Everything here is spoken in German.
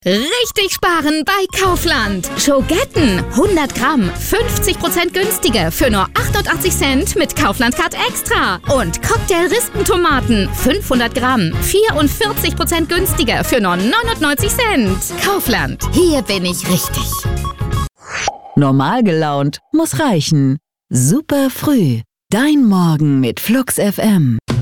Richtig sparen bei Kaufland. Schogetten 100 Gramm, 50% günstiger für nur 88 Cent mit Kaufland Card Extra. Und Cocktail-Rispentomaten 500 Gramm, 44% günstiger für nur 99 Cent. Kaufland, hier bin ich richtig. Normal gelaunt muss reichen. Super früh. Dein Morgen mit Flux FM.